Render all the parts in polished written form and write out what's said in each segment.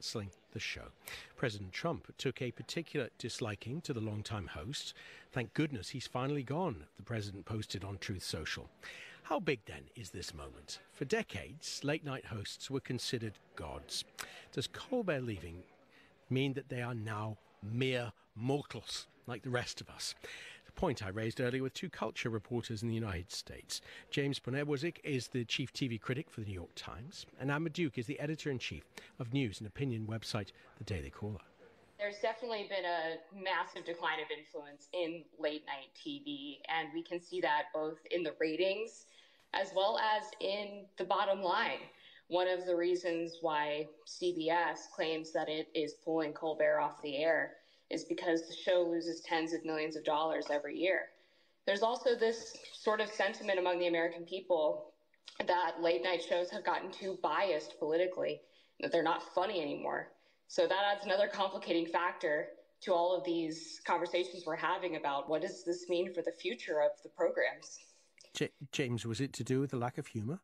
cancelling the show. President Trump took a particular disliking to the longtime host. Thank goodness he's finally gone, the president posted on Truth Social. How big, then, is this moment? For decades, late-night hosts were considered gods. Does Colbert leaving mean that they are now mere mortals, like the rest of us? The point I raised earlier with two culture reporters in the United States. James Poniewozik is the chief TV critic for the New York Times, and Amber Duke is the editor-in-chief of news and opinion website The Daily Caller. There's definitely been a massive decline of influence in late-night TV, and we can see that both in the ratings as well as in the bottom line. One of the reasons why CBS claims that it is pulling Colbert off the air is because the show loses tens of millions of dollars every year. There's also this sort of sentiment among the American people that late night shows have gotten too biased politically, that they're not funny anymore. So that adds another complicating factor to all of these conversations we're having about what does this mean for the future of the programs. James, was it to do with the lack of humor?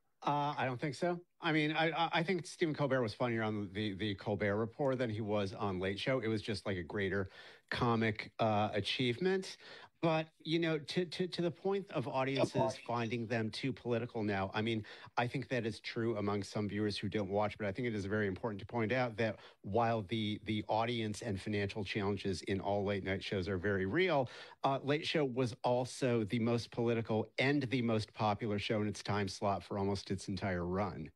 I don't think so. I mean, I think Stephen Colbert was funnier on the Colbert Report than he was on Late Show. It was just like a greater comic achievement. But, you know, to the point of audiences finding them too political now, I mean, I think that is true among some viewers who don't watch. But I think it is very important to point out that while the audience and financial challenges in all late night shows are very real, Late Show was also the most political and the most popular show in its time slot for almost its entire run.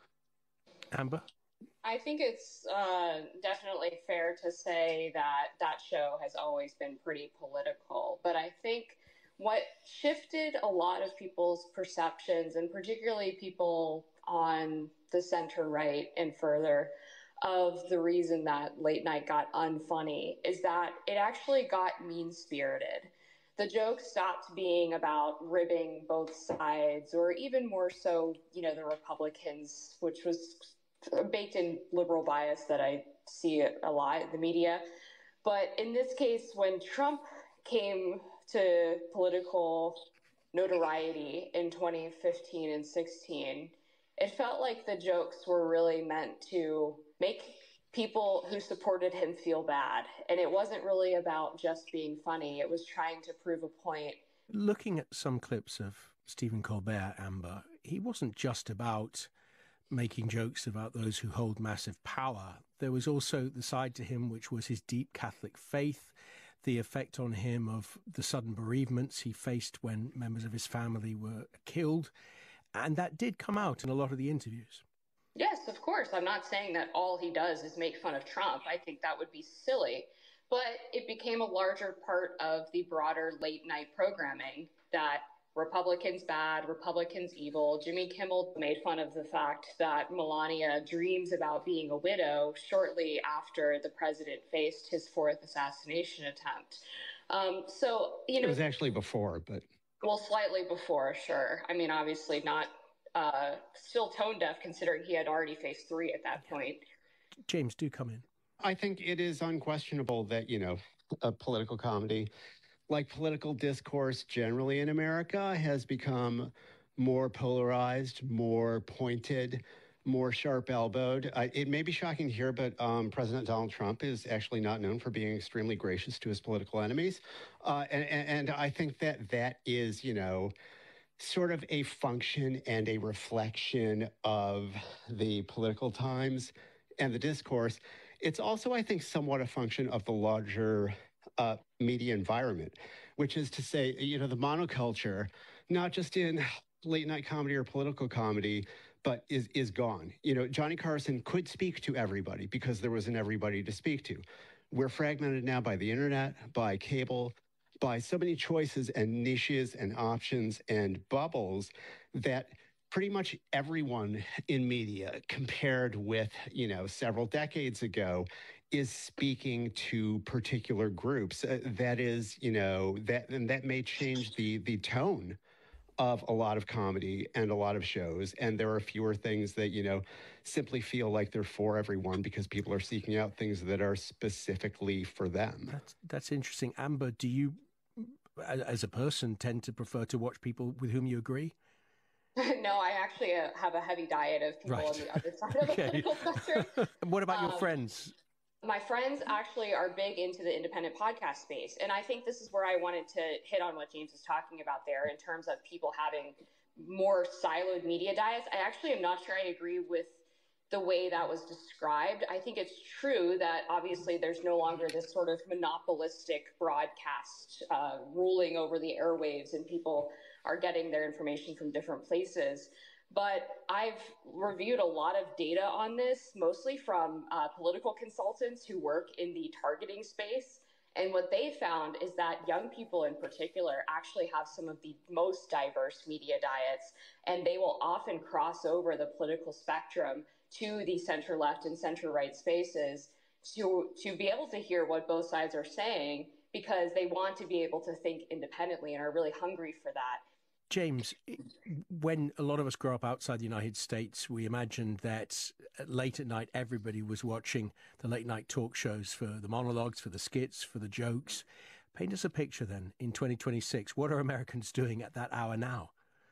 Amber? I think it's definitely fair to say that that show has always been pretty political. But I think what shifted a lot of people's perceptions, and particularly people on the center right and further, of the reason that late night got unfunny is that it actually got mean-spirited. The joke stopped being about ribbing both sides, or even more so, you know, the Republicans, which was baked in liberal bias that I see a lot in the media. But in this case, when Trump came to political notoriety in 2015 and 16, it felt like the jokes were really meant to make people who supported him feel bad. And it wasn't really about just being funny. It was trying to prove a point. Looking at some clips of Stephen Colbert, Amber, he wasn't just about making jokes about those who hold massive power. There was also the side to him which was his deep Catholic faith, the effect on him of the sudden bereavements he faced when members of his family were killed. And that did come out in a lot of the interviews. Yes, of course. I'm not saying that all he does is make fun of Trump. I think that would be silly. But it became a larger part of the broader late night programming that Republicans bad, Republicans evil. Jimmy Kimmel made fun of the fact that Melania dreams about being a widow shortly after the president faced his fourth assassination attempt. So, you know, it was actually before, but well, slightly before, sure. I mean, obviously not still tone deaf, considering he had already faced three at that point. James, do come in. I think it is unquestionable that, you know, a political comedy, like political discourse generally in America, has become more polarized, more pointed, more sharp-elbowed. It may be shocking to hear, but President Donald Trump is actually not known for being extremely gracious to his political enemies. And I think that is, you know, sort of a function and a reflection of the political times and the discourse. It's also, I think, somewhat a function of the larger media environment, which is to say, you know, the monoculture, not just in late night comedy or political comedy, but is gone. You know, Johnny Carson could speak to everybody because there wasn't everybody to speak to. We're fragmented now by the internet, by cable, by so many choices and niches and options and bubbles that pretty much everyone in media, compared with, you know, several decades ago, is speaking to particular groups. That is, you know, that may change the tone of a lot of comedy and a lot of shows. And there are fewer things that, you know, simply feel like they're for everyone because people are seeking out things that are specifically for them. That's interesting. Amber, do you, as a person, tend to prefer to watch people with whom you agree? No, I actually have a heavy diet of people on the other side of the political spectrum. And what about your friends? My friends actually are big into the independent podcast space. And I think this is where I wanted to hit on what James is talking about there in terms of people having more siloed media diets. I actually am not sure I agree with the way that was described. I think it's true that obviously there's no longer this sort of monopolistic broadcast ruling over the airwaves, and people are getting their information from different places. But I've reviewed a lot of data on this, mostly from political consultants who work in the targeting space. And what they found is that young people in particular actually have some of the most diverse media diets, and they will often cross over the political spectrum to the center left and center right spaces to be able to hear what both sides are saying, because they want to be able to think independently and are really hungry for that. James, when a lot of us grow up outside the United States, we imagined that late at night everybody was watching the late night talk shows for the monologues, for the skits, for the jokes. Paint us a picture then in 2026. What are Americans doing at that hour now?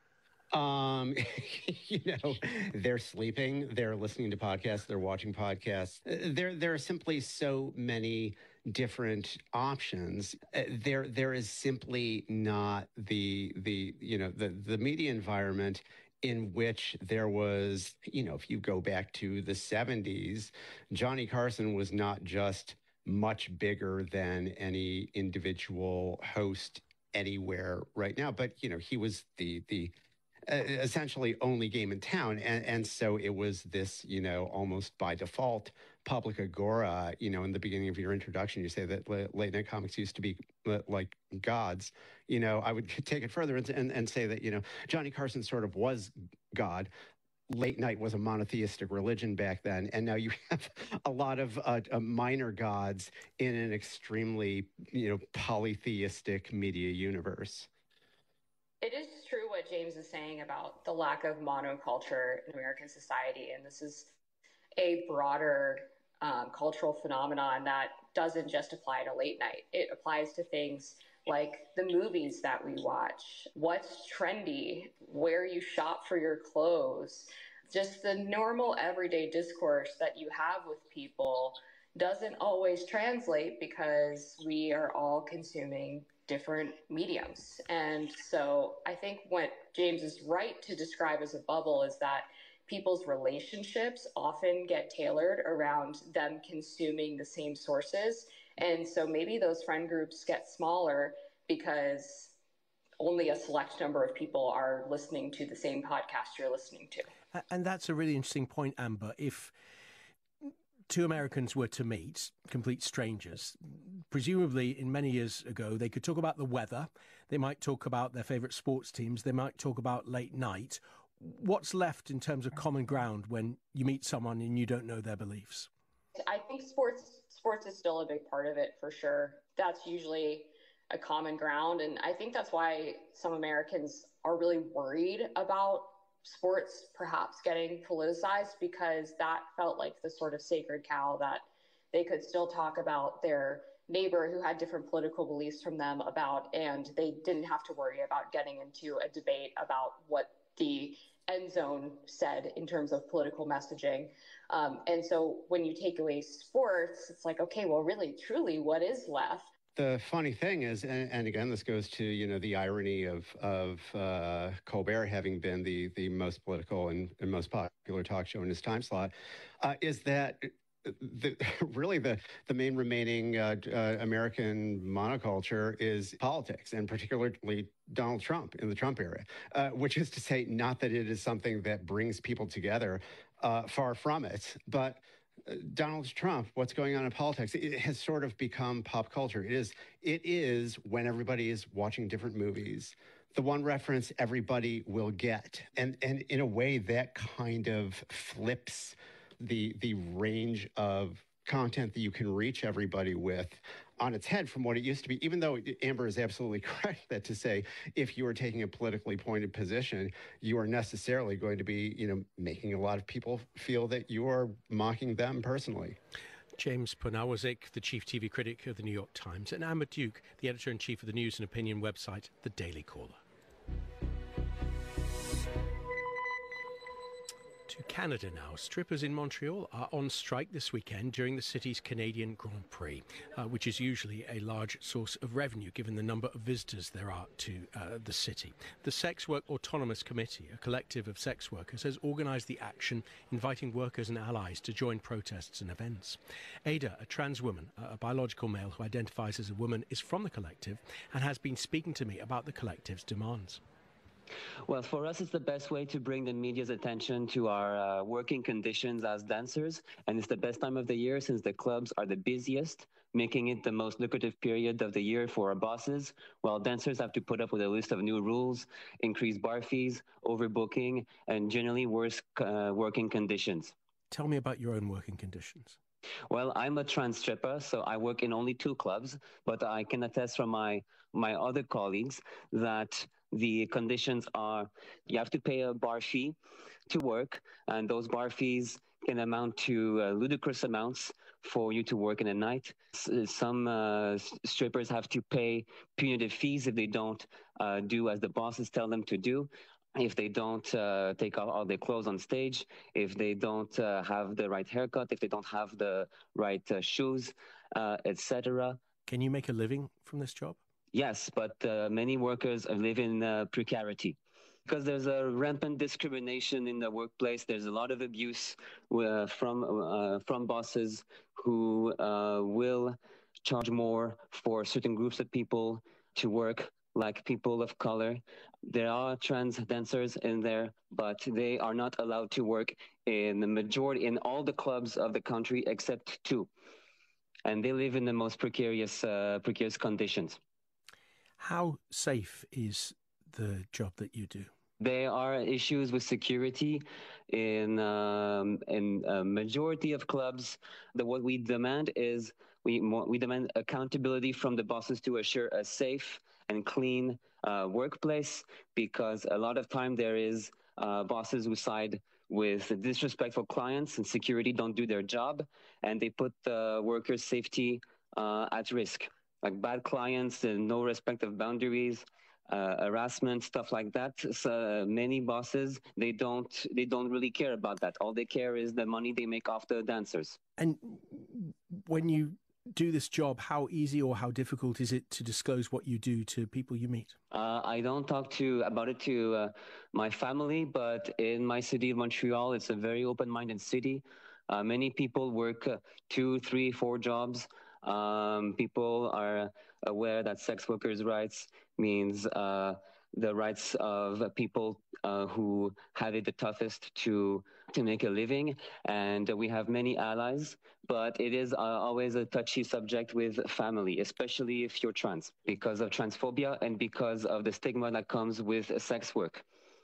They're sleeping, they're listening to podcasts, they're watching podcasts. There are simply so many different options. There is simply not the media environment in which there was, if you go back to the 70s, Johnny Carson was not just much bigger than any individual host anywhere right now, but he was the essentially only game in town. And so it was this, almost by default public agora. In the beginning of your introduction, you say that late night comics used to be like gods. I would take it further and say that, Johnny Carson sort of was God. Late night was a monotheistic religion back then. And now you have a lot of minor gods in an extremely, polytheistic media universe. It is true what James is saying about the lack of monoculture in American society. And this is a broader cultural phenomenon that doesn't just apply to late night. It applies to things like the movies that we watch, what's trendy, where you shop for your clothes, just the normal everyday discourse that you have with people doesn't always translate because we are all consuming different mediums. And so I think what James is right to describe as a bubble is that people's relationships often get tailored around them consuming the same sources. And so maybe those friend groups get smaller because only a select number of people are listening to the same podcast you're listening to. And that's a really interesting point, Amber. If two Americans were to meet, complete strangers, presumably in many years ago, they could talk about the weather, they might talk about their favourite sports teams, they might talk about late night. What's left in terms of common ground when you meet someone and you don't know their beliefs? I think sports is still a big part of it, for sure. That's usually a common ground. And I think that's why some Americans are really worried about sports perhaps getting politicized, because that felt like the sort of sacred cow that they could still talk about their neighbor who had different political beliefs from them about, and they didn't have to worry about getting into a debate about what the end zone said in terms of political messaging. And so when you take away sports, it's like, okay, well, really, truly, what is left? The funny thing is, and again, this goes to, the irony of Colbert having been the most political and most popular talk show in his time slot, is that really the main remaining American monoculture is politics, and particularly Donald Trump in the Trump era, which is to say, not that it is something that brings people together, far from it, but Donald Trump, what's going on in politics, it has sort of become pop culture. It is when everybody is watching different movies, the one reference everybody will get. And in a way that kind of flips the range of content that you can reach everybody with on its head from what it used to be, even though Amber is absolutely correct that to say, if you are taking a politically pointed position, you are necessarily going to be, making a lot of people feel that you are mocking them personally. James Poniewozik, the chief TV critic of the New York Times, and Amber Duke, the editor-in-chief of the news and opinion website, The Daily Caller. To Canada now. Strippers in Montreal are on strike this weekend during the city's Canadian Grand Prix, which is usually a large source of revenue given the number of visitors there are to the city. The Sex Work Autonomous Committee, a collective of sex workers, has organised the action, inviting workers and allies to join protests and events. Ada, a trans woman, a biological male who identifies as a woman, is from the collective and has been speaking to me about the collective's demands. Well, for us, it's the best way to bring the media's attention to our working conditions as dancers. And it's the best time of the year since the clubs are the busiest, making it the most lucrative period of the year for our bosses, while dancers have to put up with a list of new rules, increased bar fees, overbooking, and generally worse working conditions. Tell me about your own working conditions. Well, I'm a trans stripper, so I work in only 2 clubs, but I can attest from my other colleagues that the conditions are you have to pay a bar fee to work, and those bar fees can amount to ludicrous amounts for you to work in a night. Some strippers have to pay punitive fees if they don't do as the bosses tell them to do. If they don't take off all their clothes on stage, if they don't have the right haircut, if they don't have the right shoes, etc. Can you make a living from this job? Yes, but many workers live in precarity. Because there's a rampant discrimination in the workplace. There's a lot of abuse from bosses who will charge more for certain groups of people to work, like people of color. There are trans dancers in there, but they are not allowed to work in in all the clubs of the country except 2. And they live in the most precarious conditions. How safe is the job that you do? There are issues with security in a majority of clubs. What we demand is we demand accountability from the bosses to assure a safe and clean workplace, because a lot of time there is bosses who side with disrespectful clients and security don't do their job, and they put the workers' safety at risk. Like bad clients and no respect of boundaries, harassment, stuff like that. So many bosses, they don't really care about that. All they care is the money they make off the dancers. And when you do this job, how easy or how difficult is it to disclose what you do to people you meet? I don't talk about it to my family, but in my city of Montreal, it's a very open-minded city. Many people work 2, 3, 4 jobs. People are aware that sex workers' rights means the rights of people who have it the toughest to make a living. And we have many allies, but it is always a touchy subject with family, especially if you're trans, because of transphobia and because of the stigma that comes with sex work.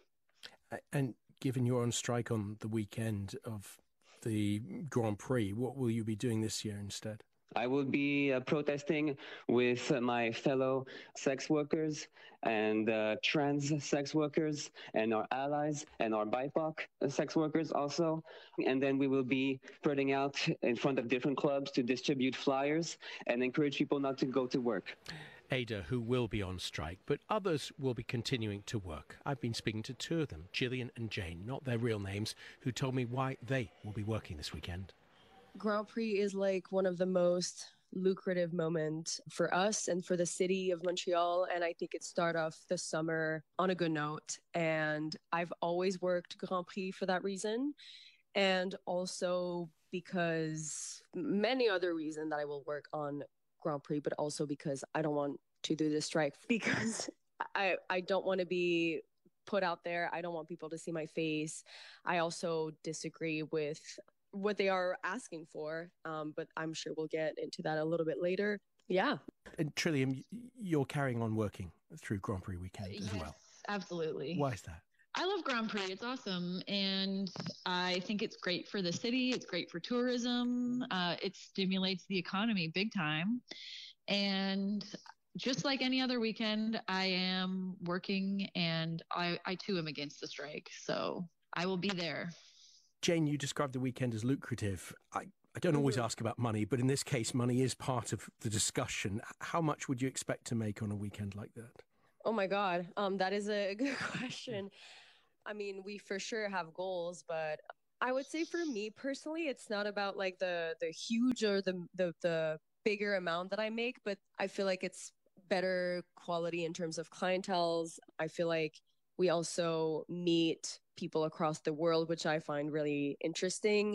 And given you're on strike on the weekend of the Grand Prix, what will you be doing this year instead? I will be protesting with my fellow sex workers and trans sex workers and our allies and our BIPOC sex workers also. And then we will be spreading out in front of different clubs to distribute flyers and encourage people not to go to work. Ada, who will be on strike, but others will be continuing to work. I've been speaking to 2 of them, Gillian and Jane, not their real names, who told me why they will be working this weekend. Grand Prix is like one of the most lucrative moments for us and for the city of Montreal. And I think it started off the summer on a good note. And I've always worked Grand Prix for that reason. And also because many other reasons that I will work on Grand Prix, but also because I don't want to do this strike, because I don't want to be put out there. I don't want people to see my face. I also disagree with what they are asking for, but I'm sure we'll get into that a little bit later. Yeah. And Trillium, you're carrying on working through Grand Prix weekend as well. Absolutely. Why is that? I love Grand Prix. It's awesome. And I think it's great for the city. It's great for tourism. It stimulates the economy big time. And just like any other weekend, I am working, and I too am against the strike. So I will be there. Jane, you described the weekend as lucrative. I don't always ask about money, but in this case, money is part of the discussion. How much would you expect to make on a weekend like that? Oh my God, that is a good question. I mean, we for sure have goals, but I would say for me personally, it's not about like the huge or the bigger amount that I make, but I feel like it's better quality in terms of clientels. I feel like we also meet people across the world, which I find really interesting.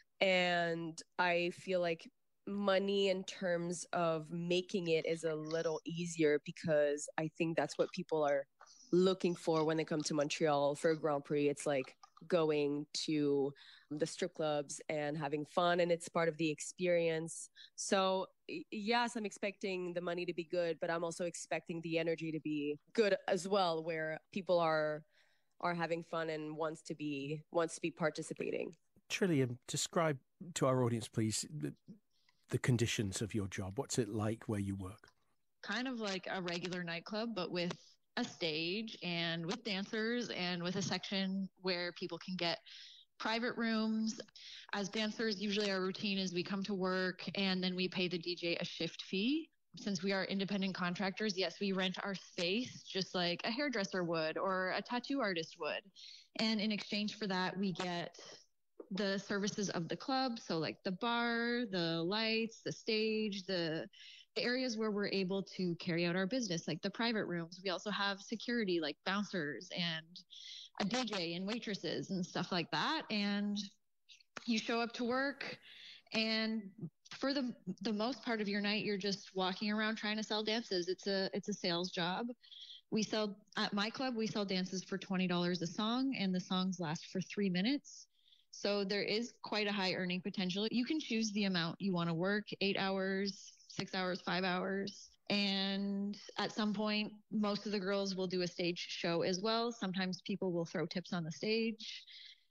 And I feel like money in terms of making it is a little easier because I think that's what people are looking for when they come to Montreal for a Grand Prix. It's like going to the strip clubs and having fun, and it's part of the experience. So yes, I'm expecting the money to be good, but I'm also expecting the energy to be good as well, where people are having fun and wants to be participating. Trillium, describe to our audience, please, the conditions of your job. What's it like where you work? Kind of like a regular nightclub, but with a stage and with dancers and with a section where people can get private rooms. As dancers, usually our routine is we come to work and then we pay the DJ a shift fee. Since we are independent contractors, yes, we rent our space just like a hairdresser would or a tattoo artist would. And in exchange for that, we get the services of the club. So like the bar, the lights, the stage, the areas where we're able to carry out our business, like the private rooms. We also have security, like bouncers and a DJ and waitresses and stuff like that. And you show up to work, and for the most part of your night, you're just walking around trying to sell dances. It's a sales job. We sell at my club, we sell dances for $20 a song, and the songs last for 3 minutes. So there is quite a high earning potential. You can choose the amount you want to work, 8 hours, 6 hours, 5 hours. And at some point, most of the girls will do a stage show as well. Sometimes people will throw tips on the stage.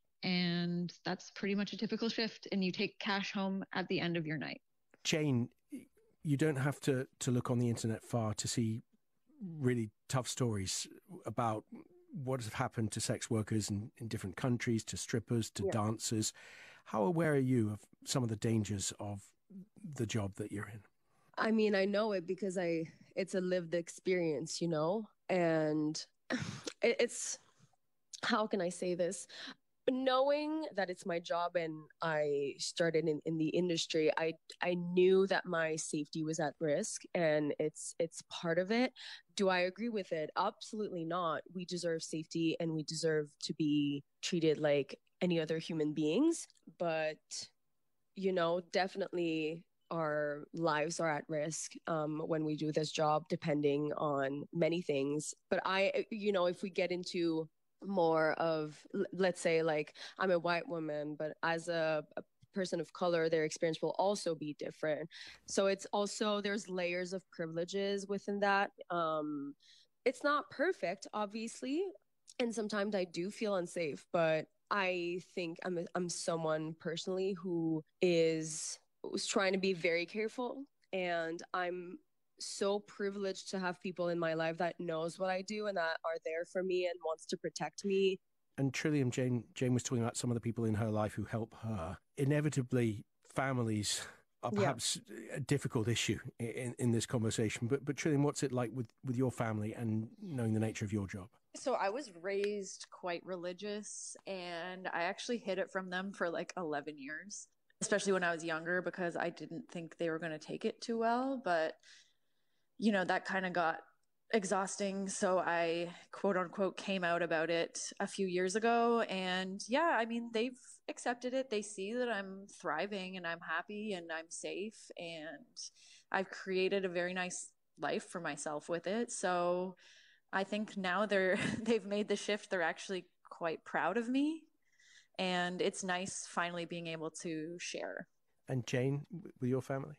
And that's pretty much a typical shift. And you take cash home at the end of your night. Jane, you don't have to look on the internet far to see really tough stories about what has happened to sex workers in different countries, to strippers, to dancers. How aware are you of some of the dangers of the job that you're in? I mean, I know it because it's a lived experience, you know, and it's, how can I say this? Knowing that it's my job and I started in the industry, I knew that my safety was at risk, and it's part of it. Do I agree with it? Absolutely not. We deserve safety and we deserve to be treated like any other human beings. But, you know, definitely our lives are at risk when we do this job, depending on many things. But if we get into more of, let's say, like, I'm a white woman, but as a person of color, their experience will also be different. So it's also, there's layers of privileges within that. It's not perfect, obviously, and sometimes I do feel unsafe, but I think I'm someone personally who was trying to be very careful, and I'm so privileged to have people in my life that knows what I do and that are there for me and wants to protect me. And Trillium, Jane was talking about some of the people in her life who help her. Inevitably, families are perhaps a difficult issue in this conversation. But Trillium, what's it like with your family and knowing the nature of your job? So I was raised quite religious, and I actually hid it from them for like 11 years, especially when I was younger, because I didn't think they were going to take it too well. But you know, that kind of got exhausting. So I, quote unquote, came out about it a few years ago. And yeah, I mean, they've accepted it. They see that I'm thriving and I'm happy and I'm safe. And I've created a very nice life for myself with it. So I think now they've made the shift. They're actually quite proud of me. And it's nice finally being able to share. And Jane, with your family?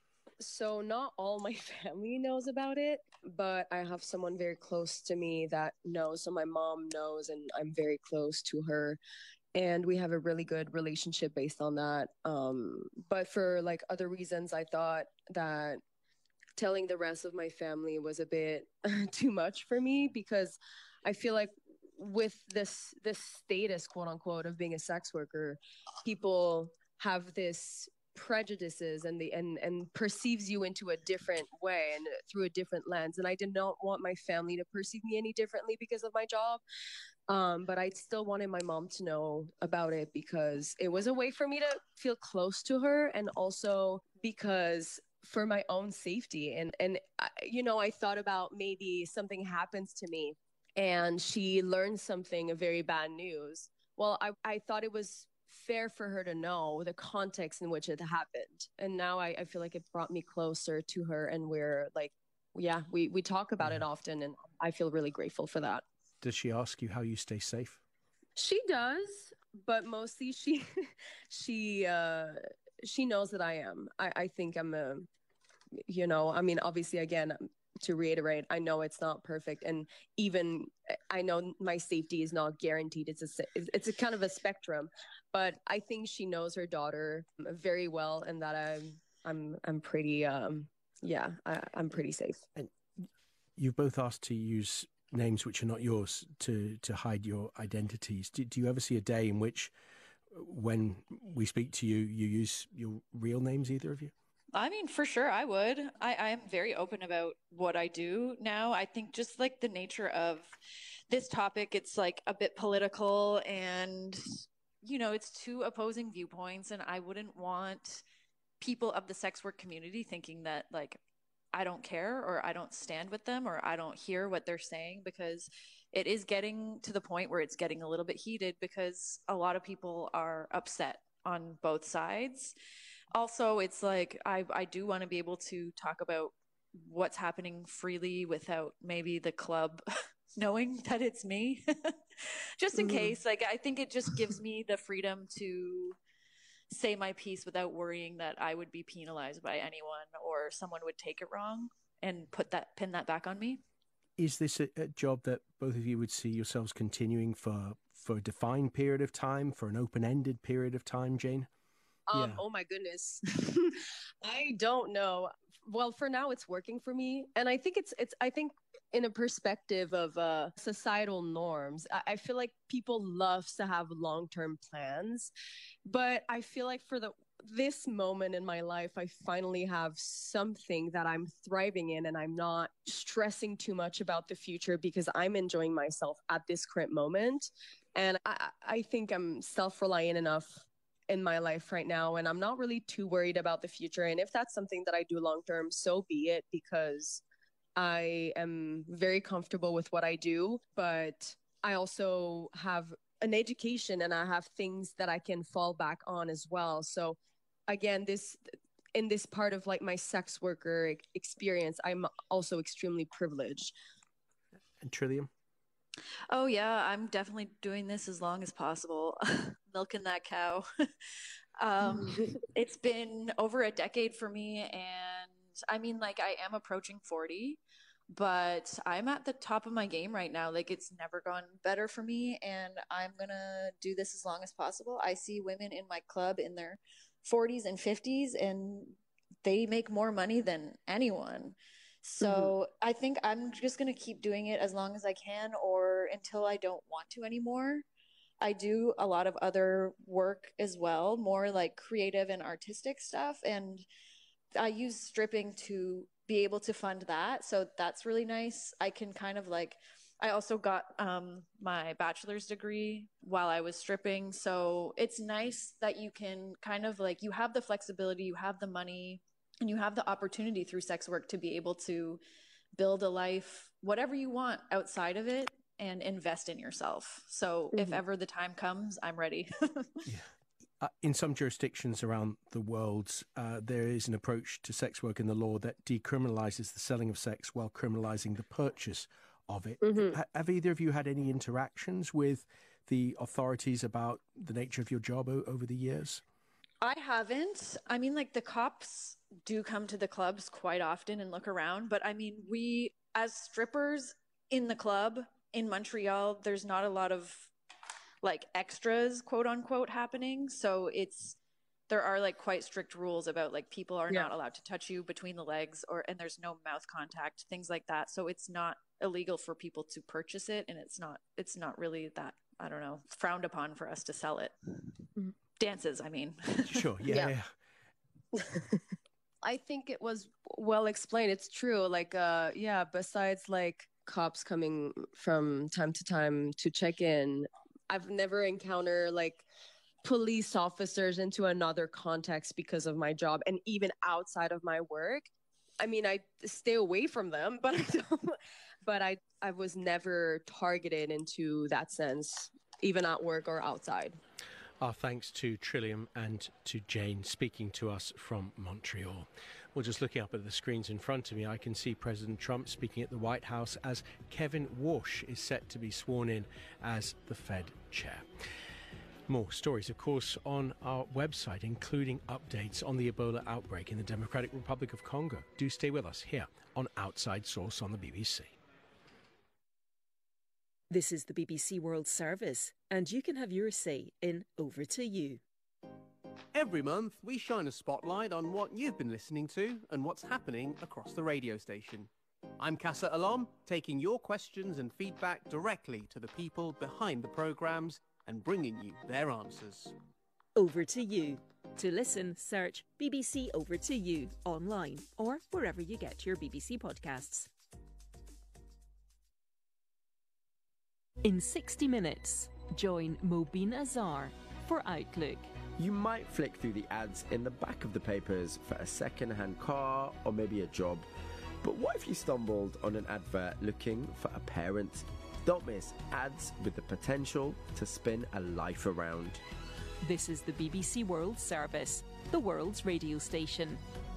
So not all my family knows about it, but I have someone very close to me that knows. So my mom knows, and I'm very close to her, and we have a really good relationship based on that. But for like other reasons, I thought that telling the rest of my family was a bit too much for me, because I feel like with this status, quote unquote, of being a sex worker, people have this prejudices and perceives you into a different way and through a different lens, and I did not want my family to perceive me any differently because of my job. But I still wanted my mom to know about it because it was a way for me to feel close to her, and also because for my own safety. And I thought about maybe something happens to me and she learns something of very bad news. Well, I thought it was fair for her to know the context in which it happened. And now I feel like it brought me closer to her, and we're like, yeah, we talk about it often, and I feel really grateful for that. Does she ask you how you stay safe? She does, but mostly she she knows that I am. I think I'm I mean, obviously, again, to reiterate, I know it's not perfect, and even I know my safety is not guaranteed. It's a kind of a spectrum, but I think she knows her daughter very well, and that I'm pretty I'm pretty safe. And you've both asked to use names which are not yours to hide your identities. Do you ever see a day in which, when we speak to you, you use your real names, either of you? I mean, for sure, I would. I am very open about what I do now. I think just like the nature of this topic, it's like a bit political, and, it's two opposing viewpoints. And I wouldn't want people of the sex work community thinking that, like, I don't care, or I don't stand with them, or I don't hear what they're saying, because it is getting to the point where it's getting a little bit heated because a lot of people are upset on both sides. Also, it's like I do want to be able to talk about what's happening freely without maybe the club knowing that it's me. Just in case. Like, I think it just gives me the freedom to say my piece without worrying that I would be penalized by anyone, or someone would take it wrong and pin that back on me. Is this a job that both of you would see yourselves continuing for a defined period of time, for an open-ended period of time, Jane? Yeah. Oh my goodness. I don't know. Well, for now it's working for me. And I think I think in a perspective of societal norms, I feel like people love to have long-term plans, but I feel like for this moment in my life, I finally have something that I'm thriving in, and I'm not stressing too much about the future because I'm enjoying myself at this current moment. And I think I'm self-reliant enough in my life right now, and I'm not really too worried about the future. And if that's something that I do long term, so be it, because I am very comfortable with what I do. But I also have an education, and I have things that I can fall back on as well. So again, in this part of like my sex worker experience, I'm also extremely privileged. And Trillium? Oh yeah, I'm definitely doing this as long as possible. Milking that cow. It's been over a decade for me, and I mean, like, I am approaching 40, but I'm at the top of my game right now. Like, it's never gone better for me, and I'm gonna do this as long as possible. I see women in my club in their 40s and 50s, and they make more money than anyone. So I think I'm just going to keep doing it as long as I can, or until I don't want to anymore. I do a lot of other work as well, more like creative and artistic stuff. And I use stripping to be able to fund that. So that's really nice. I can kind of like, I also got my bachelor's degree while I was stripping. So it's nice that you can kind of like, you have the flexibility, you have the money, and you have the opportunity through sex work to be able to build a life, whatever you want outside of it, and invest in yourself. So if ever the time comes, I'm ready. In some jurisdictions around the world, there is an approach to sex work in the law that decriminalizes the selling of sex while criminalizing the purchase of it. Have either of you had any interactions with the authorities about the nature of your job over the years? I haven't. I mean, like, the cops do come to the clubs quite often and look around, but I mean, we as strippers in the club in Montreal, there's not a lot of like extras, quote unquote, happening. So there are like quite strict rules about like people are not allowed to touch you between the legs, and there's no mouth contact, things like that. So it's not illegal for people to purchase it, and it's not really that, I don't know, frowned upon for us to sell it. Dances, I mean. Sure, yeah. I think it was well explained. It's true. Like, besides like cops coming from time to time to check in. I've never encountered like police officers into another context because of my job, and even outside of my work. I mean, I stay away from them, but I was never targeted into that sense, even at work or outside. Our thanks to Trillium and to Jane speaking to us from Montreal. Well, just looking up at the screens in front of me, I can see President Trump speaking at the White House as Kevin Warsh is set to be sworn in as the Fed chair. More stories, of course, on our website, including updates on the Ebola outbreak in the Democratic Republic of Congo. Do stay with us here on Outside Source on the BBC. This is the BBC World Service, and you can have your say in Over to You. Every month, we shine a spotlight on what you've been listening to and what's happening across the radio station. I'm Kassa Alam, taking your questions and feedback directly to the people behind the programmes and bringing you their answers. Over to You. To listen, search BBC Over to You online or wherever you get your BBC podcasts. In 60 minutes, join Mobeen Azhar for Outlook. You might flick through the ads in the back of the papers for a second-hand car or maybe a job. But what if you stumbled on an advert looking for a parent? Don't miss ads with the potential to spin a life around. This is the BBC World Service, the world's radio station.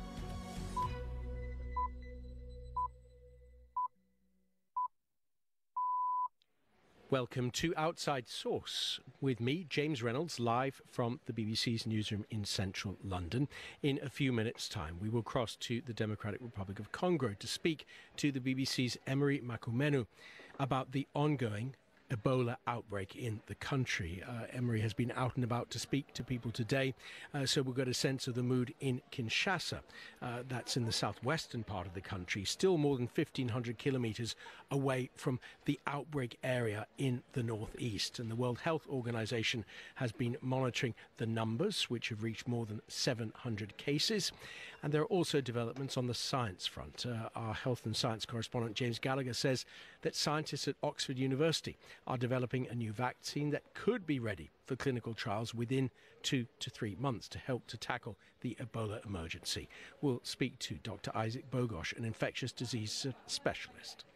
Welcome to Outside Source with me, James Reynolds, live from the BBC's newsroom in central London. In a few minutes' time, we will cross to the Democratic Republic of Congo to speak to the BBC's Emery Makumenu about the ongoing Ebola outbreak in the country. Emery has been out and about to speak to people today, so we'll get a sense of the mood in Kinshasa. That's in the southwestern part of the country, still more than 1,500 kilometres away from the outbreak area in the northeast. And the World Health Organization has been monitoring the numbers, which have reached more than 700 cases. And there are also developments on the science front. Our health and science correspondent James Gallagher says that scientists at Oxford University are developing a new vaccine that could be ready for clinical trials within 2 to 3 months to help to tackle the Ebola emergency. We'll speak to Dr. Isaac Bogosh, an infectious disease specialist.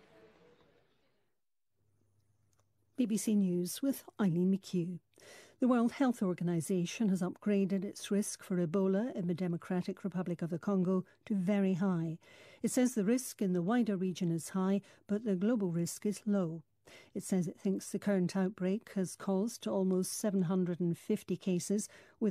BBC News with Eileen McHugh. The World Health Organization has upgraded its risk for Ebola in the Democratic Republic of the Congo to very high. It says the risk in the wider region is high, but the global risk is low. It says it thinks the current outbreak has caused almost 750 cases with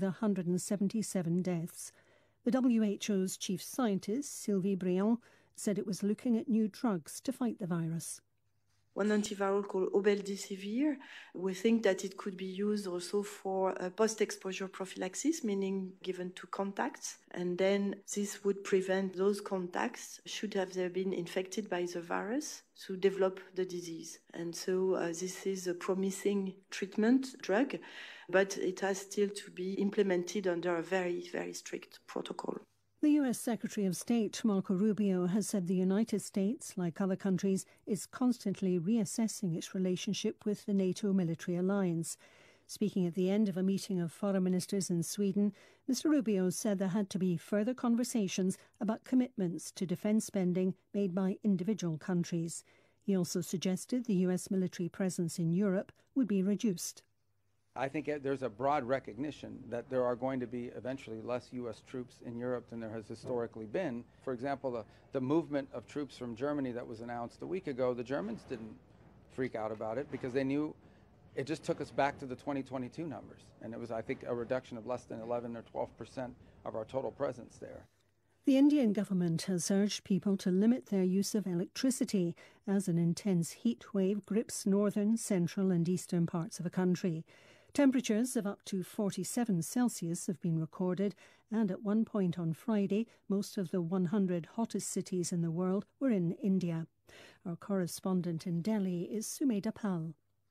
177 deaths. The WHO's chief scientist, Sylvie Briand, said it was looking at new drugs to fight the virus. One antiviral called Obeldesivir, we think that it could be used also for post-exposure prophylaxis, meaning given to contacts. And then this would prevent those contacts, should have they been infected by the virus, to develop the disease. And so this is a promising treatment drug, but it has still to be implemented under a very, very strict protocol. The US Secretary of State, Marco Rubio, has said the United States, like other countries, is constantly reassessing its relationship with the NATO military alliance. Speaking at the end of a meeting of foreign ministers in Sweden, Mr. Rubio said there had to be further conversations about commitments to defence spending made by individual countries. He also suggested the US military presence in Europe would be reduced. I think there's a broad recognition that there are going to be eventually less U.S. troops in Europe than there has historically been. For example, the movement of troops from Germany that was announced a week ago, the Germans didn't freak out about it because they knew it just took us back to the 2022 numbers. And it was, I think, a reduction of less than 11 or 12% of our total presence there. The Indian government has urged people to limit their use of electricity as an intense heat wave grips northern, central and eastern parts of the country. Temperatures of up to 47 Celsius have been recorded, and at one point on Friday, most of the 100 hottest cities in the world were in India. Our correspondent in Delhi is Sumedha Pal.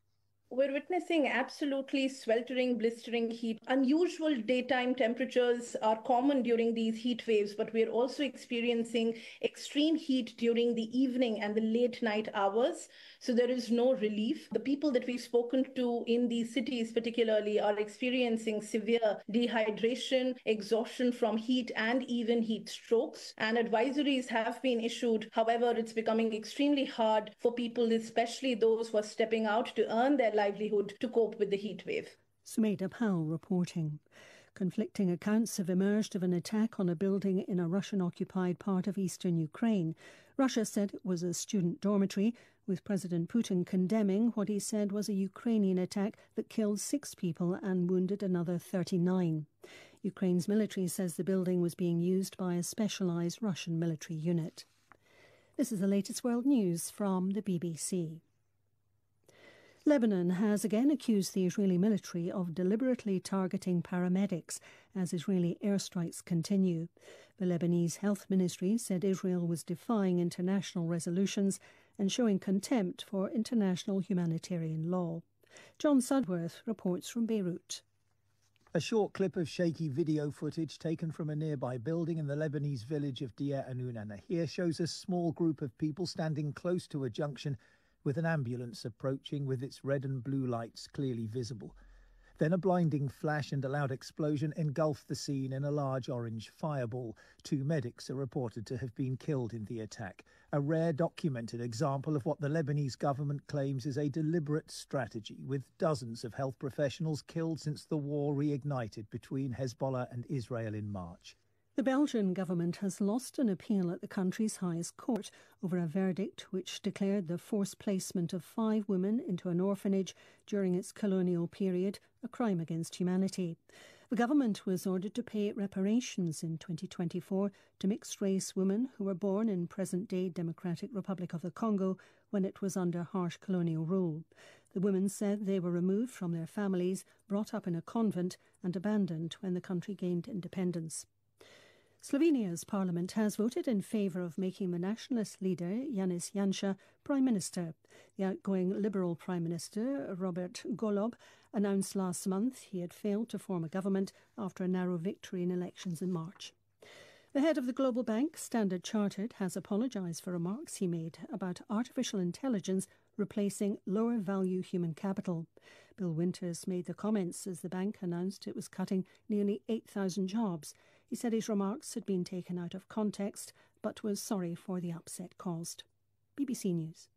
We're witnessing absolutely sweltering, blistering heat. Unusual daytime temperatures are common during these heat waves, but we're also experiencing extreme heat during the evening and the late night hours. So there is no relief. The people that we've spoken to in these cities particularly are experiencing severe dehydration, exhaustion from heat, and even heat strokes. And advisories have been issued. However, it's becoming extremely hard for people, especially those who are stepping out to earn their livelihood, to cope with the heat wave. Sumeda Powell reporting. Conflicting accounts have emerged of an attack on a building in a Russian-occupied part of eastern Ukraine. Russia said it was a student dormitory, with President Putin condemning what he said was a Ukrainian attack that killed 6 people and wounded another 39. Ukraine's military says the building was being used by a specialised Russian military unit. This is the latest world news from the BBC. Lebanon has again accused the Israeli military of deliberately targeting paramedics as Israeli airstrikes continue. The Lebanese Health Ministry said Israel was defying international resolutions and showing contempt for international humanitarian law. John Sudworth reports from Beirut. A short clip of shaky video footage taken from a nearby building in the Lebanese village of Deir Anoun Anahir shows a small group of people standing close to a junction with an ambulance approaching with its red and blue lights clearly visible. Then a blinding flash and a loud explosion engulfed the scene in a large orange fireball. 2 medics are reported to have been killed in the attack, a rare documented example of what the Lebanese government claims is a deliberate strategy, with dozens of health professionals killed since the war reignited between Hezbollah and Israel in March. The Belgian government has lost an appeal at the country's highest court over a verdict which declared the forced placement of 5 women into an orphanage during its colonial period a crime against humanity. The government was ordered to pay reparations in 2024 to mixed-race women who were born in present-day Democratic Republic of the Congo when it was under harsh colonial rule. The women said they were removed from their families, brought up in a convent and abandoned when the country gained independence. Slovenia's parliament has voted in favour of making the nationalist leader, Janez Janša, Prime Minister. The outgoing Liberal Prime Minister, Robert Golob, announced last month he had failed to form a government after a narrow victory in elections in March. The head of the global bank, Standard Chartered, has apologised for remarks he made about artificial intelligence replacing lower-value human capital. Bill Winters made the comments as the bank announced it was cutting nearly 8,000 jobs. He said his remarks had been taken out of context, but was sorry for the upset caused. BBC News.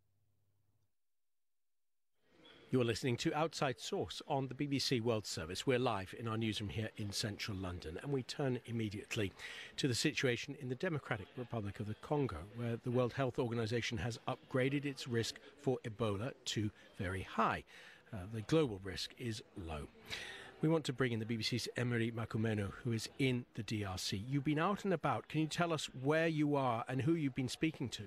You're listening to Outside Source on the BBC World Service. We're live in our newsroom here in central London, and we turn immediately to the situation in the Democratic Republic of the Congo, where the World Health Organization has upgraded its risk for Ebola to very high. The global risk is low. We want to bring in the BBC's Emery Makumeno, who is in the DRC. You've been out and about. Can you tell us where you are and who you've been speaking to?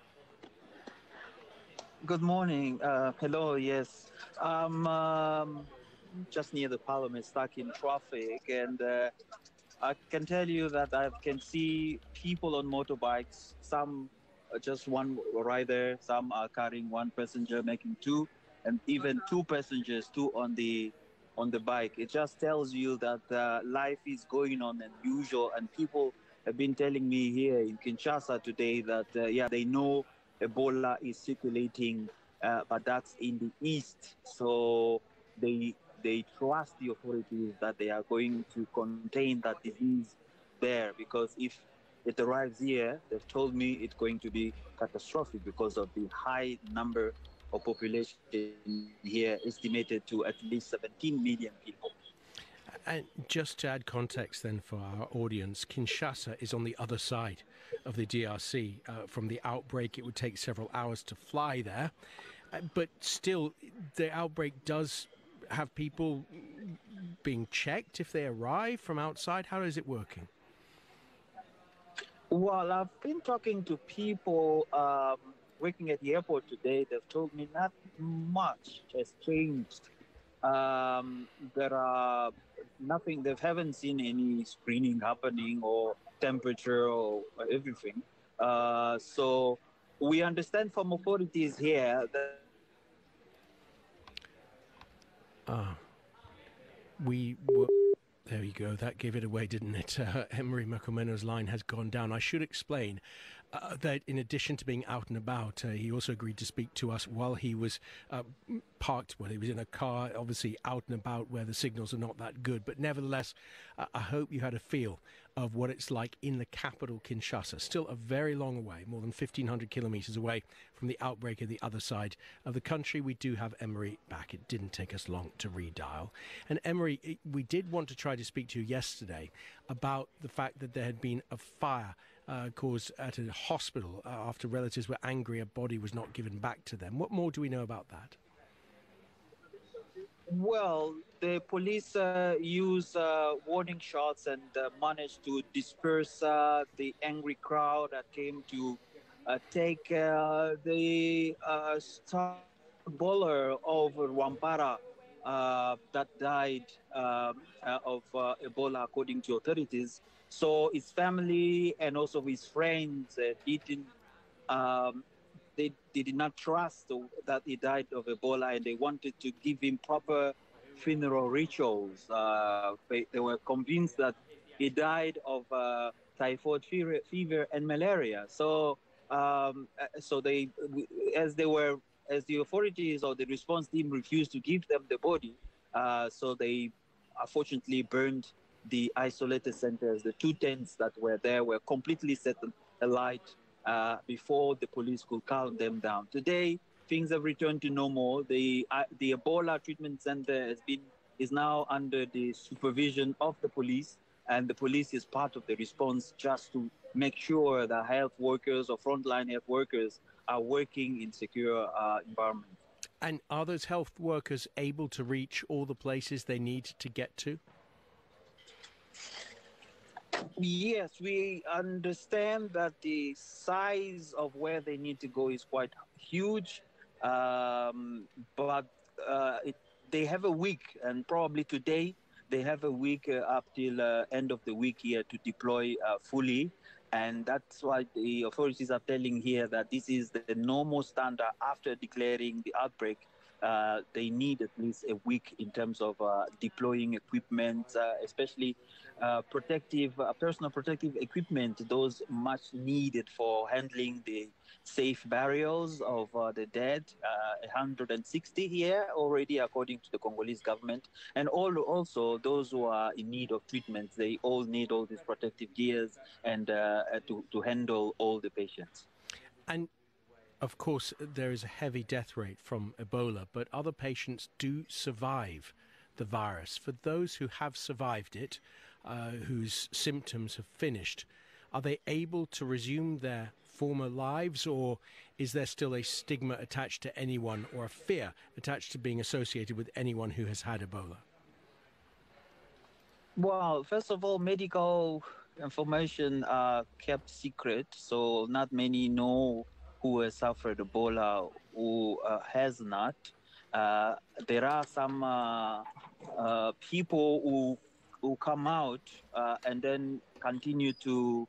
Good morning. Hello, yes. I'm just near the parliament, stuck in traffic. And I can tell you that I can see people on motorbikes, some just one rider, some are carrying 1 passenger, making 2, and even 2 passengers, 2 on the bike. It just tells you that life is going on as usual, and people have been telling me here in Kinshasa today that they know Ebola is circulating, but that's in the east, so they trust the authorities that they are going to contain that disease there, because if it arrives here, they've told me it's going to be catastrophic because of the high number of population here, estimated to at least 17 million people. And just to add context then for our audience, Kinshasa is on the other side of the DRC. From the outbreak, it would take several hours to fly there. But still, the outbreak does have people being checked if they arrive from outside. How is it working? Well, I've been talking to people working at the airport today. They've told me not much has changed. There are nothing, they haven't seen any screening happening or temperature or everything. So we understand from authorities here that We were... There you go. That gave it away, didn't it? Emery Makumeno's line has gone down. I should explain that in addition to being out and about, he also agreed to speak to us while he was parked, when he was in a car, obviously out and about where the signals are not that good. But nevertheless, I hope you had a feel of what it's like in the capital, Kinshasa. Still a very long way, more than 1,500 kilometers away from the outbreak of the other side of the country. We do have Emery back. It didn't take us long to redial. And Emery, we did want to try to speak to you yesterday about the fact that there had been a fire caused at a hospital after relatives were angry a body was not given back to them. What more do we know about that? Well, the police used warning shots and managed to disperse the angry crowd that came to take the star bowler of Rwampara that died of Ebola, according to authorities. So his family and also his friends they did not trust that he died of Ebola, and they wanted to give him proper funeral rituals. They were convinced that he died of typhoid fever and malaria. So, as the authorities or the response team refused to give them the body, so they unfortunately burned the isolated centers. The 2 tents that were there were completely set alight before the police could calm them down. Today, things have returned to normal. The Ebola treatment center is now under the supervision of the police, and the police is part of the response just to make sure that health workers or frontline health workers are working in secure environment. And are those health workers able to reach all the places they need to get to? Yes, we understand that the size of where they need to go is quite huge, but they have a week, and probably today they have a week up till end of the week here to deploy fully. And that's why the authorities are telling here that this is the normal standard after declaring the outbreak. They need at least a week in terms of deploying equipment, especially personal protective equipment, those much needed for handling the safe burials of the dead, 160 here already, according to the Congolese government. And also those who are in need of treatment, they all need all these protective gears and to handle all the patients. And of course, there is a heavy death rate from Ebola, but other patients do survive the virus. For those who have survived it, whose symptoms have finished, are they able to resume their former lives, or is there still a stigma attached to anyone, or a fear attached to being associated with anyone who has had Ebola? Well, first of all, medical information are kept secret, so not many know who has suffered Ebola, who has not. There are some people who come out and then continue to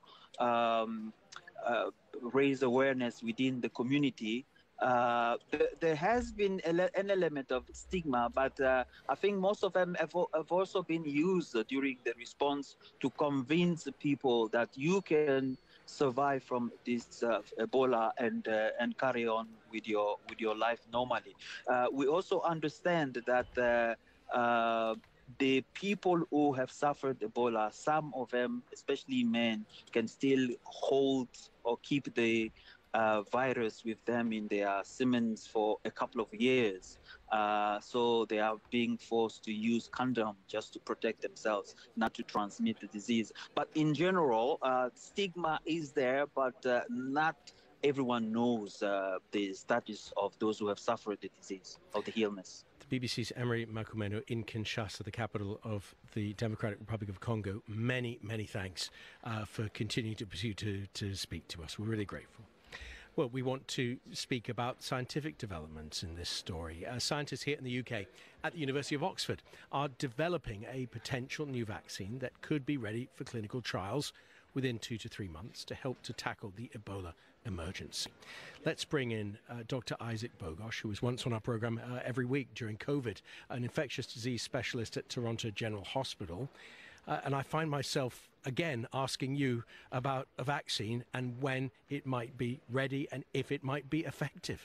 raise awareness within the community. There has been an element of stigma, but I think most of them have also been used during the response to convince people that you can survive from this Ebola and carry on with your life normally. We also understand that the people who have suffered Ebola, some of them, especially men, can still hold or keep the virus with them in their semens for a couple of years. So they are being forced to use condom just to protect themselves, not to transmit the disease. But in general, stigma is there, but not everyone knows the status of those who have suffered the disease, of the illness. The BBC's Emery Makumeno in Kinshasa, the capital of the Democratic Republic of Congo. Many, many thanks for continuing to pursue to speak to us. We're really grateful. Well, we want to speak about scientific developments in this story. Scientists here in the UK at the University of Oxford are developing a potential new vaccine that could be ready for clinical trials within 2 to 3 months to help to tackle the Ebola emergency. Let's bring in Dr. Isaac Bogosh, who was once on our programme every week during COVID, an infectious disease specialist at Toronto General Hospital. And I find myself again asking you about a vaccine and when it might be ready and if it might be effective.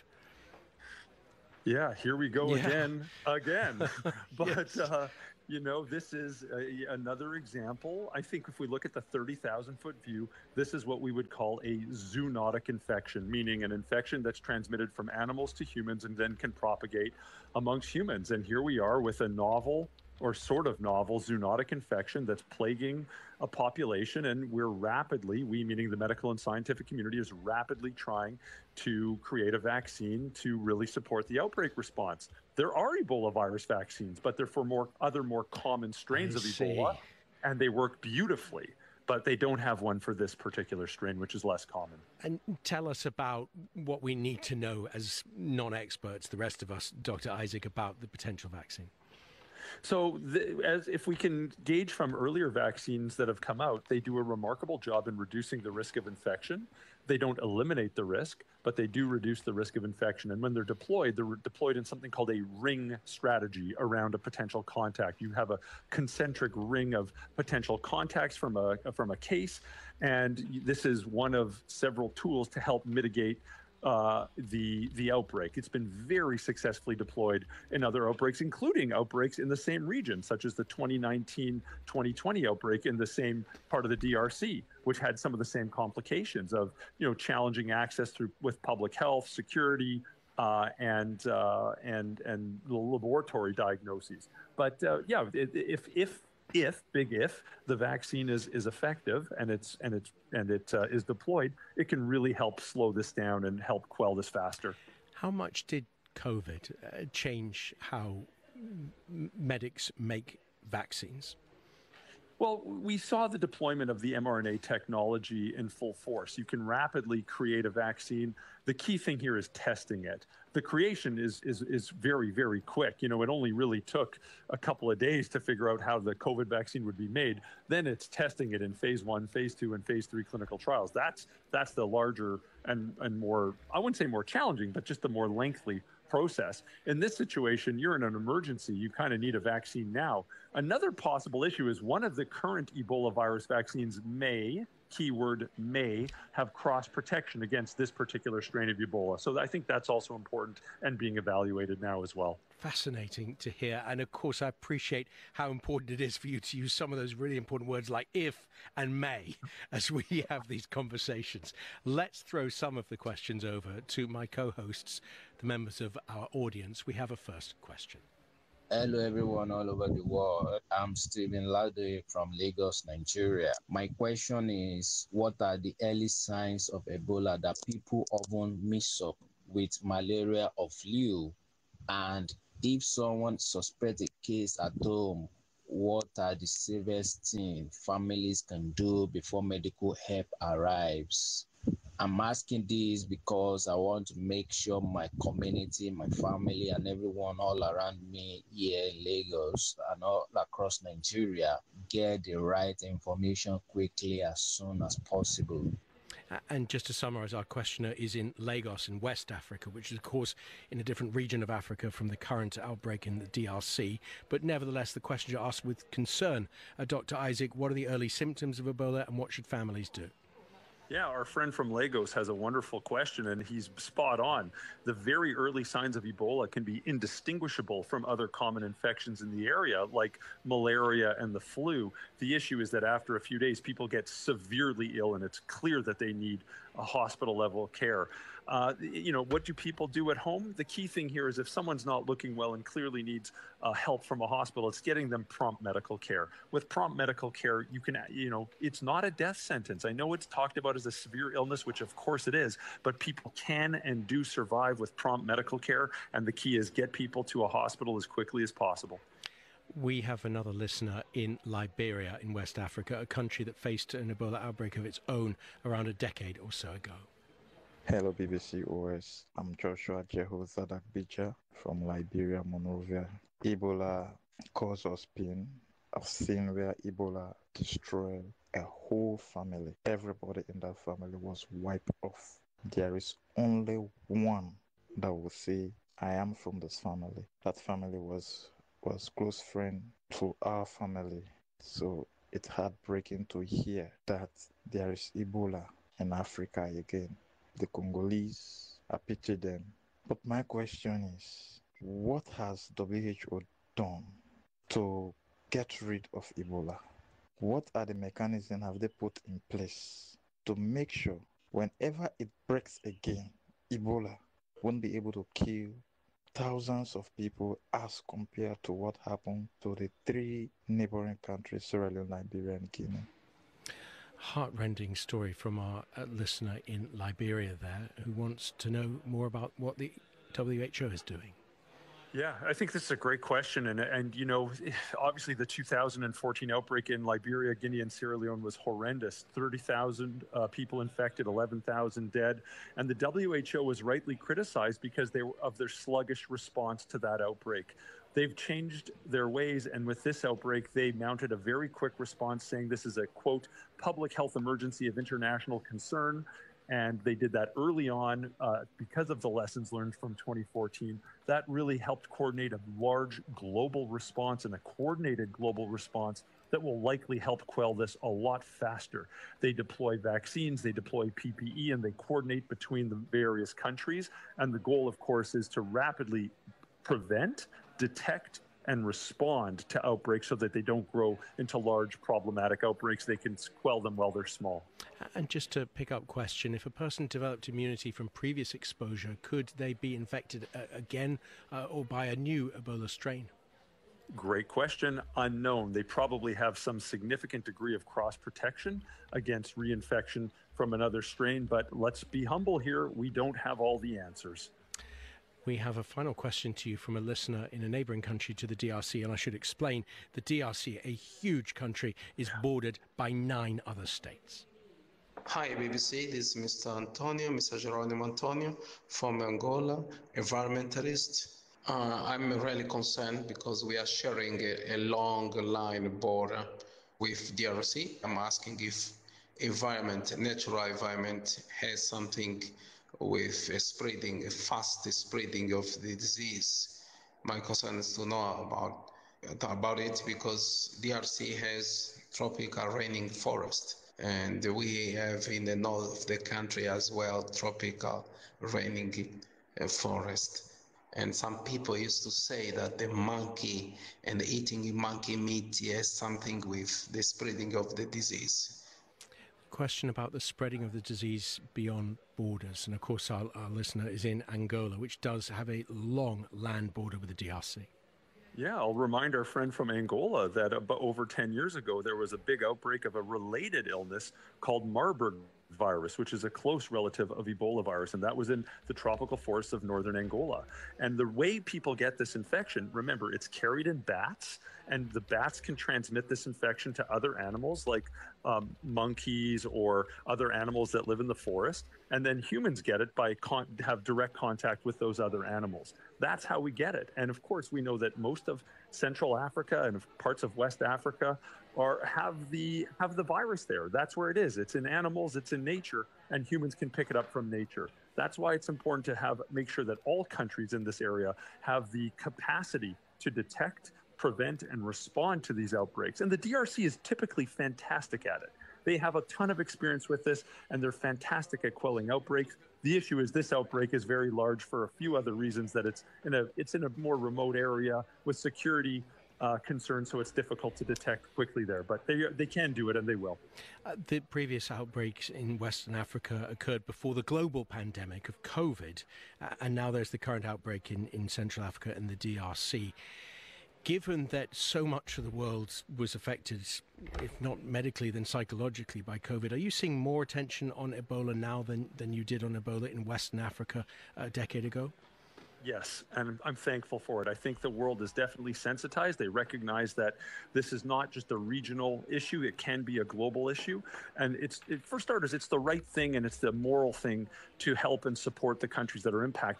Yeah, here we go again. But, yes. You know, this is another example. I think if we look at the 30,000-foot view, this is what we would call a zoonotic infection, meaning an infection that's transmitted from animals to humans and then can propagate amongst humans. And here we are with a novel or sort of novel zoonotic infection that's plaguing a population. And we're rapidly, we meaning the medical and scientific community, is rapidly trying to create a vaccine to really support the outbreak response. There are Ebola virus vaccines, but they're for other more common strains of Ebola, and they work beautifully. But they don't have one for this particular strain, which is less common. And tell us about what we need to know as non-experts, the rest of us, Dr. Isaac, about the potential vaccine. So as if we can gauge from earlier vaccines that have come out, they do a remarkable job in reducing the risk of infection. They don't eliminate the risk, but they do reduce the risk of infection. And when they're deployed in something called a ring strategy around a potential contact. You have a concentric ring of potential contacts from a case, and this is one of several tools to help mitigate the outbreak. It's been very successfully deployed in other outbreaks, including outbreaks in the same region, such as the 2019-2020 outbreak in the same part of the DRC, which had some of the same complications of, you know, challenging access with public health, security, and laboratory diagnoses. But yeah, if the vaccine is effective and it is deployed, it can really help slow this down and help quell this faster. How much did COVID change how medics make vaccines? Well, we saw the deployment of the mRNA technology in full force. You can rapidly create a vaccine. The key thing here is testing it. The creation is very, very quick. You know, it only really took a couple of days to figure out how the COVID vaccine would be made. Then it's testing it in phase 1, phase 2, and phase 3 clinical trials. That's the larger and more, I wouldn't say more challenging, but just the more lengthy process. In this situation, you're in an emergency. You kind of need a vaccine now. Another possible issue is one of the current Ebola virus vaccines may, keyword may, have cross protection against this particular strain of Ebola. So I think that's also important and being evaluated now as well. Fascinating to hear. And of course, I appreciate how important it is for you to use some of those really important words like if and may as we have these conversations. Let's throw some of the questions over to my co-hosts, the members of our audience. We have a first question. Hello, everyone all over the world. I'm Stephen Lade from Lagos, Nigeria. My question is, what are the early signs of Ebola that people often mix up with malaria or flu? And if someone suspects a case at home, what are the safest things families can do before medical help arrives? I'm asking this because I want to make sure my community, my family, and everyone all around me here in Lagos and all across Nigeria get the right information quickly as soon as possible. And just to summarize, our questioner is in Lagos in West Africa, which is, of course, in a different region of Africa from the current outbreak in the DRC. But nevertheless, the question asked with concern. Dr. Isaac, what are the early symptoms of Ebola and what should families do? Yeah, our friend from Lagos has a wonderful question, and he's spot on. The very early signs of Ebola can be indistinguishable from other common infections in the area, like malaria and the flu. The issue is that after a few days, people get severely ill, and it's clear that they need a hospital-level care. You know, what do people do at home? The key thing here is if someone's not looking well and clearly needs help from a hospital, it's getting them prompt medical care. With prompt medical care, you can, you know, it's not a death sentence. I know it's talked about as a severe illness, which of course it is, but people can and do survive with prompt medical care. And the key is get people to a hospital as quickly as possible. We have another listener in Liberia in West Africa, a country that faced an Ebola outbreak of its own around a decade or so ago. Hello, BBC OS. I'm Joshua Jehozadak Bija from Liberia, Monrovia. Ebola causes us pain I've seen where Ebola destroyed a whole family. Everybody in that family was wiped off. There is only one that will say, I am from this family. That family was close friend to our family. So it's heartbreaking to hear that there is Ebola in Africa again. The Congolese, I pity them. But my question is, what has WHO done to get rid of Ebola? What are the mechanisms have they put in place to make sure whenever it breaks again, Ebola won't be able to kill thousands of people as compared to what happened to the 3 neighboring countries, Sierra Leone, Liberia, and Guinea? Heartrending story from our listener in Liberia there, who wants to know more about what the WHO is doing. Yeah, I think this is a great question. And you know, obviously the 2014 outbreak in Liberia, Guinea, and Sierra Leone was horrendous. 30,000 people infected, 11,000 dead. And the WHO was rightly criticized because of their sluggish response to that outbreak. They've changed their ways, and with this outbreak, they mounted a very quick response saying this is a, quote, public health emergency of international concern. And they did that early on because of the lessons learned from 2014. That really helped coordinate a large global response and a coordinated global response that will likely help quell this a lot faster. They deploy vaccines, they deploy PPE, and they coordinate between the various countries. And the goal, of course, is to rapidly prevent, detect, and respond to outbreaks so that they don't grow into large problematic outbreaks. They can quell them while they're small. And just to pick up question, if a person developed immunity from previous exposure, could they be infected again or by a new Ebola strain? Great question. Unknown. They probably have some significant degree of cross-protection against reinfection from another strain, but let's be humble here. We don't have all the answers. We have a final question to you from a listener in a neighbouring country to the DRC, and I should explain, the DRC, a huge country, is bordered by 9 other states. Hi BBC, this is Mr. Geronimo Antonio from Angola, environmentalist. I'm really concerned because we are sharing a long line border with DRC. I'm asking if natural environment has something with a fast spreading of the disease. My concern is to know about it because DRC has tropical raining forest, and we have in the north of the country as well tropical raining forest. And some people used to say that the monkey and eating monkey meat has something with the spreading of the disease. Question about the spreading of the disease beyond borders, and of course our listener is in Angola, which does have a long land border with the DRC. Yeah, I'll remind our friend from Angola that over 10 years ago there was a big outbreak of a related illness called Marburg virus, which is a close relative of Ebola virus, and that was in the tropical forests of northern Angola. And the way people get this infection, remember, it's carried in bats, and the bats can transmit this infection to other animals like monkeys or other animals that live in the forest, and then humans get it by have direct contact with those other animals. That's how we get it. And of course, we know that most of Central Africa and parts of West Africa have the virus there. That's where it is. It's in animals, it's in nature, and humans can pick it up from nature. That's why it's important to make sure that all countries in this area have the capacity to detect, prevent, and respond to these outbreaks. And the DRC is typically fantastic at it. They have a ton of experience with this, and they're fantastic at quelling outbreaks. The issue is this outbreak is very large for a few other reasons, that it's in a more remote area with security concerns, so it's difficult to detect quickly there. But they can do it, and they will. The previous outbreaks in Western Africa occurred before the global pandemic of COVID, and now there's the current outbreak in Central Africa and the DRC. Given that so much of the world was affected, if not medically, then psychologically by COVID, are you seeing more attention on Ebola now than you did on Ebola in Western Africa a decade ago? Yes, and I'm thankful for it. I think the world is definitely sensitized. They recognize that this is not just a regional issue. It can be a global issue. And for starters, it's the right thing and it's the moral thing to help and support the countries that are impacted.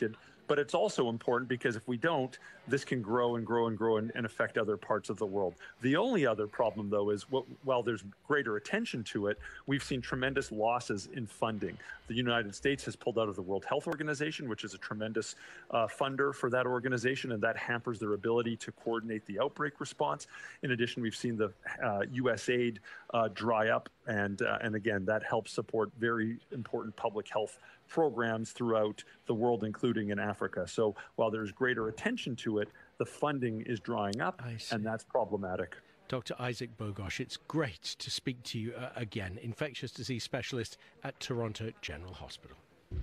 But it's also important because if we don't, this can grow and grow and grow and affect other parts of the world. The only other problem, though, is while there's greater attention to it, we've seen tremendous losses in funding. The United States has pulled out of the World Health Organization, which is a tremendous funder for that organization, and that hampers their ability to coordinate the outbreak response. In addition, we've seen the U.S. aid dry up, and again, that helps support very important public health programs throughout the world, including in Africa. So while there's greater attention to it, the funding is drying up, and that's problematic. Dr. Isaac Bogosh, it's great to speak to you again, infectious disease specialist at Toronto General Hospital.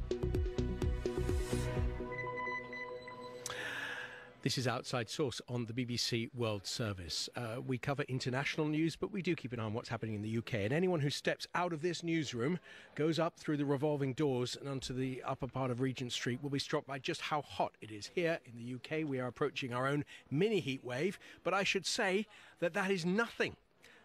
This is Outside Source on the BBC World Service. We cover international news, but we do keep an eye on what's happening in the UK. And anyone who steps out of this newsroom, goes up through the revolving doors and onto the upper part of Regent Street, will be struck by just how hot it is. Here in the UK, we are approaching our own mini heat wave, but I should say that that is nothing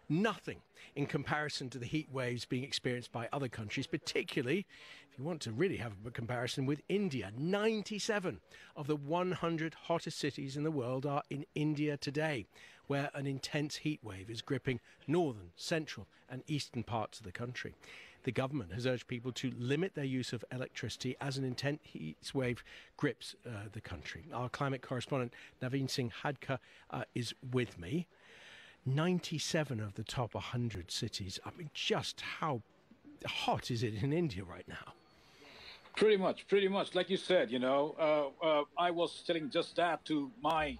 in comparison to the heat waves being experienced by other countries, particularly if you want to really have a comparison with India. 97 of the 100 hottest cities in the world are in India today, where an intense heat wave is gripping northern, central and eastern parts of the country. The government has urged people to limit their use of electricity as an intense heat wave grips the country. Our climate correspondent Naveen Singh Hadkar is with me. 97 of the top 100 cities. I mean, just how hot is it in India right now? Pretty much. Like you said, I was telling just that to my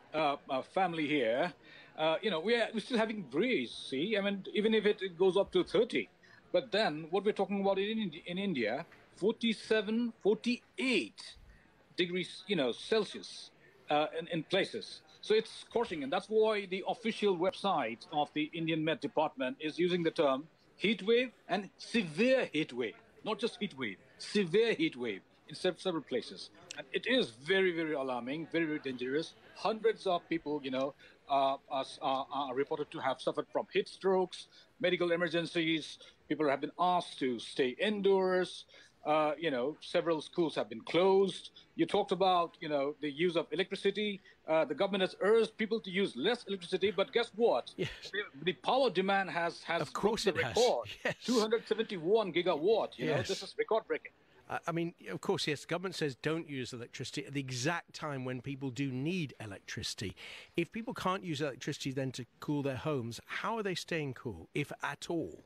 family here. We're still having breeze, see? I mean, even if it goes up to 30. But then what we're talking about in India, 47, 48 degrees, Celsius in places. So it's scorching, and that's why the official website of the Indian Met Department is using the term heat wave and severe heat wave, not just heat wave, severe heat wave in several places. And it is very, very alarming, very, very dangerous. Hundreds of people, are reported to have suffered from heat strokes, medical emergencies. People have been asked to stay indoors. Several schools have been closed. You talked about, the use of electricity. The government has urged people to use less electricity, but guess what? Yes. The power demand has of course broken the record. Yes. 271 gigawatt. Yes. This is record breaking. I mean, of course, yes, the government says don't use electricity at the exact time when people do need electricity. If people can't use electricity then to cool their homes, how are they staying cool, if at all?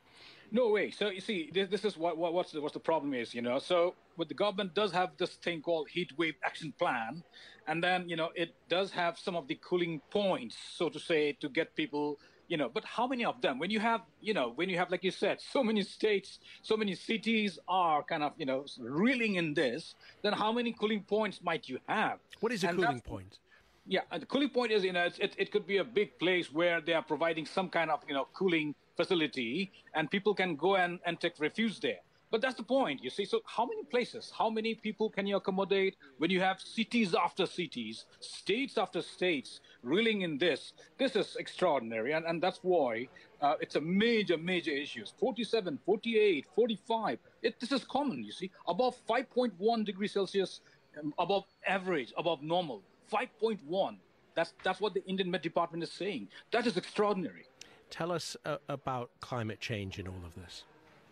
No way. So you see, this is what's the problem is, So what the government does have this thing called heat wave action plan, and then it does have some of the cooling points, so to say, to get people. But how many of them? When you have, like you said, so many states, so many cities are kind of, reeling in this, then how many cooling points might you have? What is a cooling point? Yeah, the cooling point is, it could be a big place where they are providing some kind of, cooling facility, and people can go and take refuge there. But that's the point, you see. So how many places, how many people can you accommodate when you have cities after cities, states after states reeling in this? This is extraordinary, and that's why it's a major issue. 47, 48, 45, this is common, you see. Above 5.1 degrees Celsius, above average, above normal, 5.1. That's what the Indian Met Department is saying. That is extraordinary. Tell us about climate change in all of this.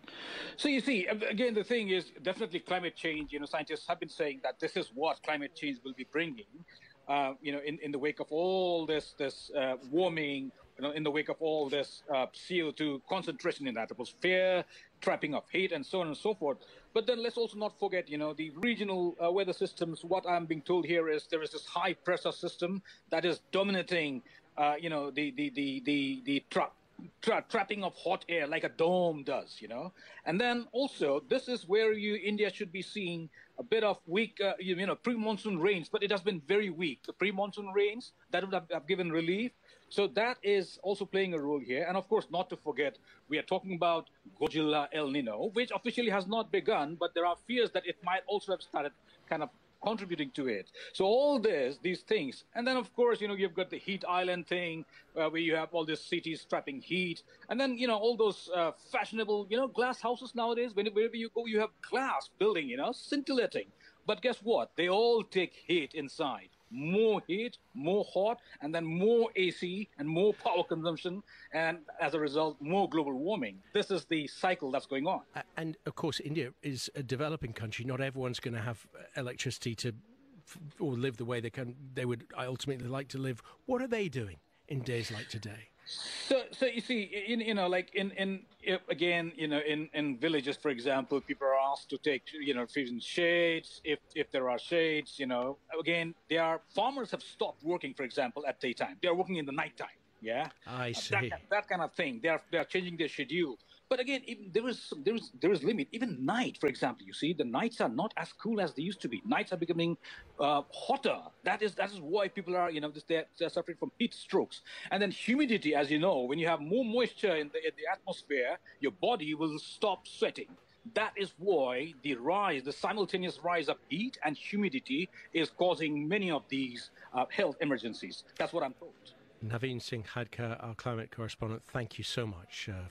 So you see, again, the thing is definitely climate change. Scientists have been saying that this is what climate change will be bringing. In the wake of all this warming, in the wake of all this CO2 concentration in the atmosphere, trapping of heat, and so on and so forth. But then let's also not forget, the regional weather systems. What I'm being told here is there is this high pressure system that is dominating, the trapping of hot air like a dome does, And then also, this is where India should be seeing a bit of weak, pre-monsoon rains, but it has been very weak. The pre-monsoon rains, that would have given relief. So that is also playing a role here. And of course, not to forget, we are talking about Godzilla El Nino, which officially has not begun, but there are fears that it might also have started kind of contributing to it. So all these things. And then, of course, you've got the heat island thing where you have all these cities trapping heat. And then, all those fashionable, glass houses nowadays. Wherever you go, you have glass building, scintillating. But guess what? They all take heat inside. More heat, more hot, and then more AC and more power consumption, and as a result, more global warming. This is the cycle that's going on. And of course, India is a developing country. Not everyone's going to have electricity to or live the way they would ultimately like to live. What are they doing in days like today? So you see, in villages, for example, people are asked to take, trees in shades, if there are shades, again, farmers have stopped working, for example, at daytime. They are working in the nighttime. Yeah. I see. That kind of thing. They are changing their schedule. But again, there is limit. Even night, for example, you see, the nights are not as cool as they used to be. Nights are becoming hotter. That is why people are, they're suffering from heat strokes. And then humidity, as you know, when you have more moisture in the atmosphere, your body will stop sweating. That is why the simultaneous rise of heat and humidity is causing many of these health emergencies. That's what I'm told. Naveen Singh Khadka, our climate correspondent, thank you so much